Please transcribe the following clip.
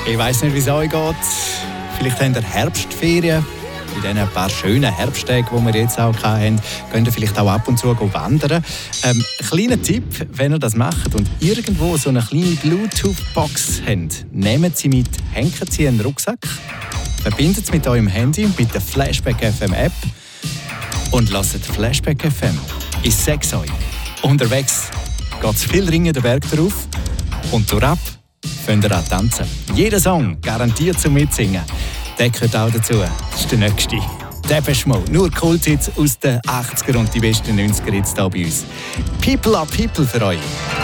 Ich weiss nicht, wie es euch geht. Vielleicht habt ihr Herbstferien. In diesen paar schönen Herbsttagen, die wir jetzt auch hatten, könnt ihr vielleicht auch ab und zu wandern. Kleiner Tipp, wenn ihr das macht und irgendwo so eine kleine Bluetooth-Box habt, nehmt sie mit, hängt sie in den Rucksack, verbindet es mit eurem Handy, mit der Flashback FM App und lasst Flashback FM. Ich sag's euch, unterwegs geht es viel Ringen den Berg drauf und durchab könnt ihr an tanzen. Jeder Song garantiert zum Mitsingen. Der gehört auch dazu. Das ist der nächste. Depeche Mode. Nur Kulthits aus den 80er und die besten 90er jetzt hier bei uns. People are People für euch.